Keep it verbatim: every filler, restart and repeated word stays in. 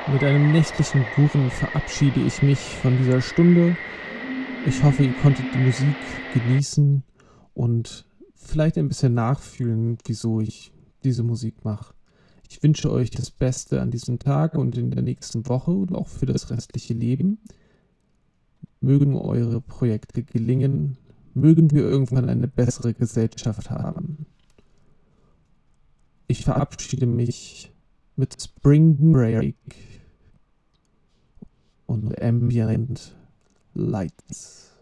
Mit einem nächtlichen Gurren verabschiede ich mich von dieser Stunde. Ich hoffe, ihr konntet die Musik genießen und vielleicht ein bisschen nachfühlen, wieso ich diese Musik mache. Ich wünsche euch das Beste an diesem Tag und in der nächsten Woche und auch für das restliche Leben. Mögen eure Projekte gelingen. Mögen wir irgendwann eine bessere Gesellschaft haben. Ich verabschiede mich mit Spring Break und Ambient Lights.